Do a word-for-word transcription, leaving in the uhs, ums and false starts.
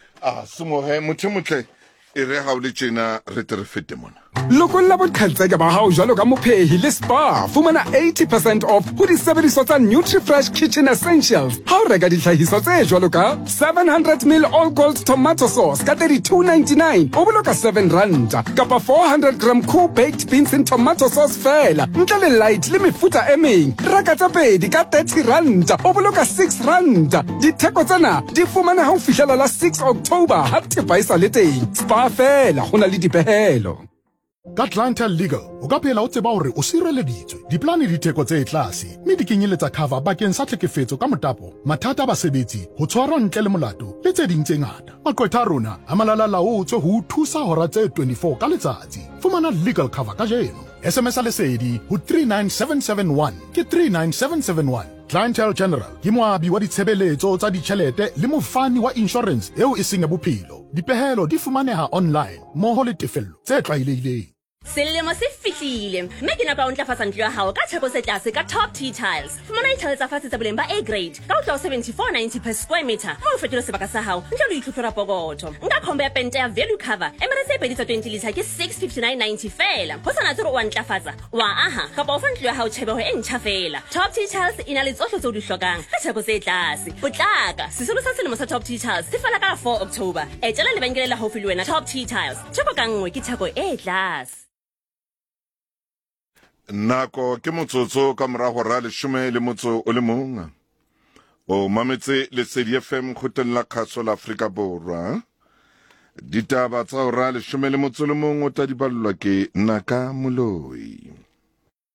Ah, sumo he motho motle e re ha o le tjena re tle re fete mona. Lokolla boqhetseke ba hao jwalo ka mophehi le spa fumana eighty percent off ho disebediswa tsa NutriFresh Kitchen Essentials ha o reka dihlahiswa tse jwalo ka seven hundred milliliters all gold tomato sauce ka thirty-two ninety-nine o boloka seven rand kapa four hundred gram cool baked beans in tomato sauce fela ntle le light le mefuta e meng reka tsa pedi ka thirty rand o boloka six rand ditheko tsena di fumana ha o fihlela la six October ha thepa e sa le teng spa fela hona le dipehelo. Ka Clientele Legal, o ka phela o tseba hore o sireleditswe. Diplane di theko tse tlase, mme di kenyeletsa cover bakeng sa tlhekefetso ka motapo, mathata a basebetsi, ho tshwarwa ntle le molato, le tse ding tse ngata. Maqwetha a rona a malala-laotswe ho thusa hora tse twenty-four ka letsatsi. Fumana legal cover ka jeno. S M S a lesedi ho three nine seven seven one ke three nine seven seven one. Clientele General ke moabi wa ditshebeletso tsa ditjhelete le mofani wa insurance eo e seng ya bophelo. Dipehelo di fumaneha online mmoho le tefello tse tlwaelehileng. Selemo se fihlile mme ke nako ya ho ntlafatsa ntlo ya hao ka theko se tlase ka Top Tea Tiles. Fumana dithaele tsa fatshe tsa boleng ba A grade ka ho tloha seventy-four ninety per square meter moo o fetola sebaka sa hao ntle le itlhophela pokotho. Nka khombo ya pente ya value cover emere tse pedi tsa twenty litre ke six fifty-nine ninety fela ho sana tsero wa ntlafatsa wa aha kapa o fa ntlo ya hao tjhebeho e ntjha fela. Top Tea Tiles ina le tsohle tseo di hlokang ka theko se tlase. Potlaka sesolo sa selemo sa Top Tea Tiles se fela ka four October. Etela lebenkele la haufi le wena. Top Tea Tiles theko ka nngwe ke theko e tlase. Nako ke motsotso ka mora hora leshome le motso o le mong o mametse Lesedi F M khotella khaso la Afrika Borwa ditaba tsa hora leshome le motso le mong o tla di ballwa ke Naka Moloi.